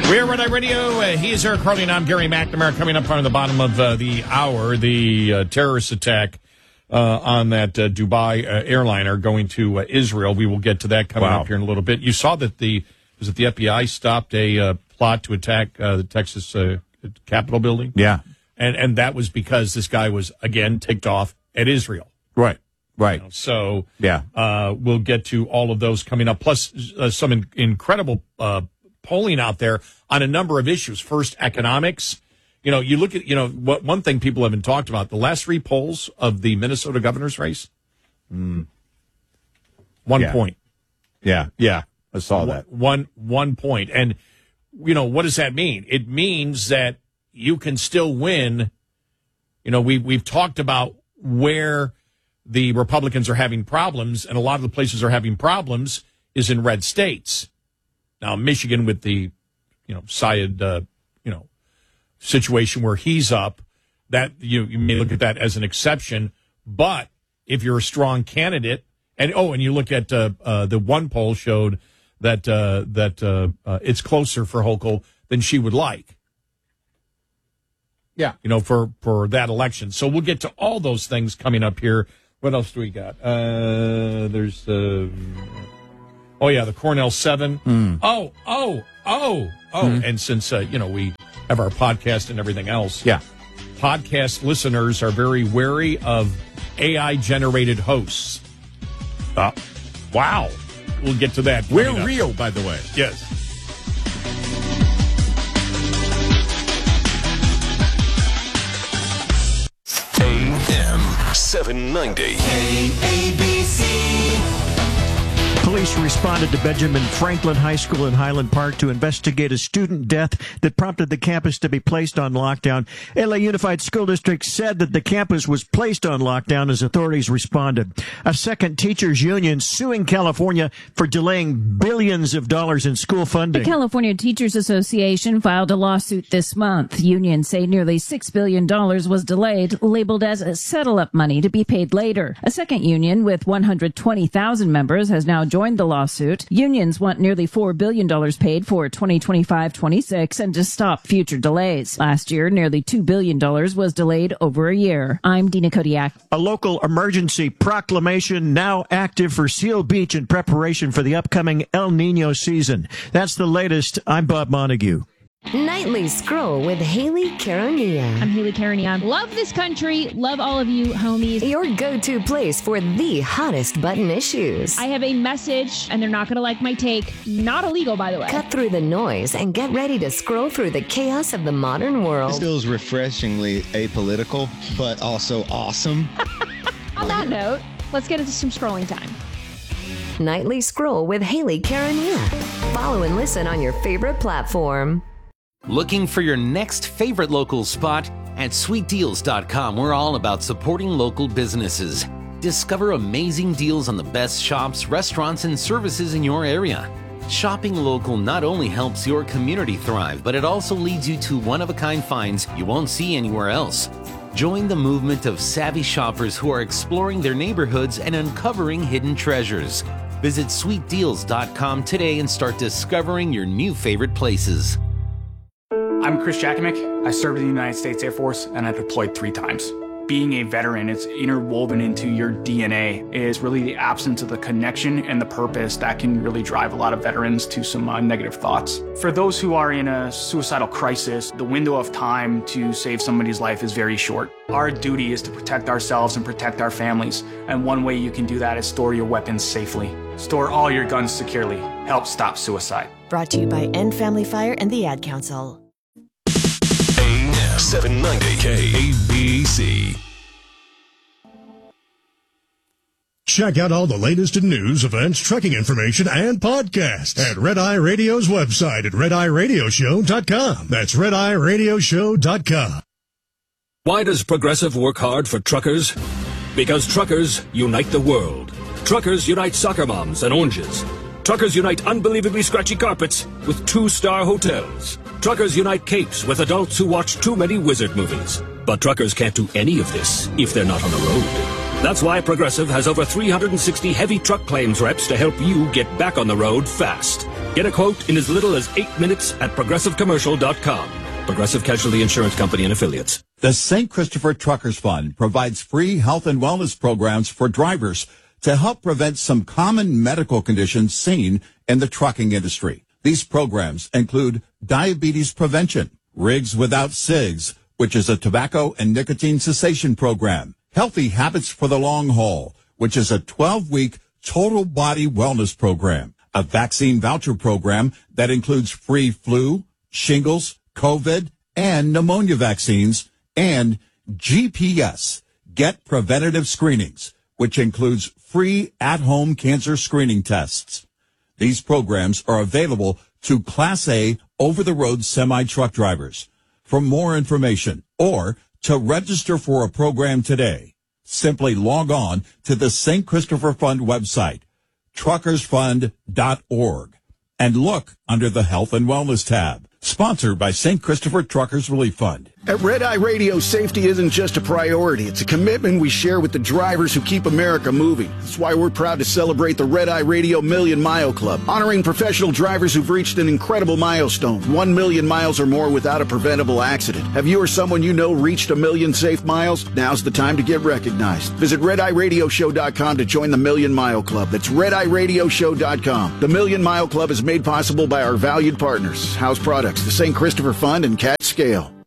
We're Red Eye Radio. He is Eric Harley, and I'm Gary McNamara. Coming up on the bottom of the hour, the terrorist attack on that Dubai airliner going to Israel. We will get to that coming up here in a little bit. You saw that the FBI stopped a plot to attack the Texas Capitol building? Yeah. And that was because this guy was, again, ticked off at Israel. Right. You know, so we'll get to all of those coming up, plus some incredible polling out there on a number of issues. First, economics. You know, you look at, what one thing people haven't talked about, the last three polls of the Minnesota governor's race, 1 point. Yeah, I saw that. One point. And, what does that mean? It means that you can still win. We've talked about where the Republicans are having problems, and a lot of the places are having problems is in red states. Now, Michigan with the, Syed, situation where he's up, that you may look at that as an exception. But if you're a strong candidate, and you look at the one poll showed that it's closer for Hochul than she would like. Yeah, for that election. So we'll get to all those things coming up here. What else do we got? There's the Cornell 7. And since we have our podcast and everything else, podcast listeners are very wary of AI generated hosts. Wow, we'll get to that. We're real, by the way. Yes. AM 790. KABC. Police responded to Benjamin Franklin High School in Highland Park to investigate a student death that prompted the campus to be placed on lockdown. LA Unified School District said that the campus was placed on lockdown as authorities responded. A second teachers union suing California for delaying billions of dollars in school funding. The California Teachers Association filed a lawsuit this month. Unions say nearly $6 billion was delayed, labeled as settle-up money to be paid later. A second union with 120,000 members has now joined the lawsuit. Unions want nearly $4 billion paid for 2025-26 and to stop future delays. Last year, nearly $2 billion was delayed over a year. I'm Dina Kodiak. A local emergency proclamation now active for Seal Beach in preparation for the upcoming El Nino season. That's the latest. I'm Bob Montague. Nightly Scroll with Haley Carania. I'm Haley Carania. Love this country. Love all of you, homies. Your go-to place for the hottest button issues. I have a message, and they're not going to like my take. Not illegal, by the way. Cut through the noise and get ready to scroll through the chaos of the modern world. This feels refreshingly apolitical, but also awesome. On that note, let's get into some scrolling time. Nightly Scroll with Haley Carania. Follow and listen on your favorite platform. Looking for your next favorite local spot? At sweetdeals.com, we're all about supporting local businesses. Discover amazing deals on the best shops, restaurants, and services in your area. Shopping local not only helps your community thrive, but it also leads you to one-of-a-kind finds you won't see anywhere else. Join the movement of savvy shoppers who are exploring their neighborhoods and uncovering hidden treasures. Visit sweetdeals.com today and start discovering your new favorite places. I'm Chris Jakimick. I served in the United States Air Force and I deployed 3 times. Being a veteran, it's interwoven into your DNA. It is really the absence of the connection and the purpose that can really drive a lot of veterans to some negative thoughts. For those who are in a suicidal crisis, the window of time to save somebody's life is very short. Our duty is to protect ourselves and protect our families. And one way you can do that is store your weapons safely. Store all your guns securely. Help stop suicide. Brought to you by End Family Fire and the Ad Council. AM 790 KABC. Check out all the latest in news, events, trekking information, and podcasts at Red Eye Radio's website at RedEyeRadioshow.com. That's RedEyeRadioshow.com. Why does Progressive work hard for truckers? Because truckers unite the world. Truckers unite soccer moms and oranges. Truckers unite unbelievably scratchy carpets with 2-star hotels. Truckers unite capes with adults who watch too many wizard movies. But truckers can't do any of this if they're not on the road. That's why Progressive has over 360 heavy truck claims reps to help you get back on the road fast. Get a quote in as little as 8 minutes at ProgressiveCommercial.com. Progressive Casualty Insurance Company and Affiliates. The St. Christopher Truckers Fund provides free health and wellness programs for drivers to help prevent some common medical conditions seen in the trucking industry. These programs include diabetes prevention, Rigs Without Cigs, which is a tobacco and nicotine cessation program, Healthy Habits for the Long Haul, which is a 12-week total body wellness program, a vaccine voucher program that includes free flu, shingles, COVID, and pneumonia vaccines, and GPS, Get Preventative Screenings, which includes free at-home cancer screening tests. These programs are available to Class A over-the-road semi-truck drivers. For more information or to register for a program today, simply log on to the St. Christopher Fund website, truckersfund.org, and look under the Health and Wellness tab. Sponsored by St. Christopher Truckers Relief Fund. At Red Eye Radio, safety isn't just a priority. It's a commitment we share with the drivers who keep America moving. That's why we're proud to celebrate the Red Eye Radio Million Mile Club, honoring professional drivers who've reached an incredible milestone, 1 million miles or more without a preventable accident. Have you or someone you know reached 1 million safe miles? Now's the time to get recognized. Visit RedEyeRadioShow.com to join the Million Mile Club. That's RedEyeRadioShow.com. The Million Mile Club is made possible by our valued partners, House Products, the St. Christopher Fund, and Cat Scale.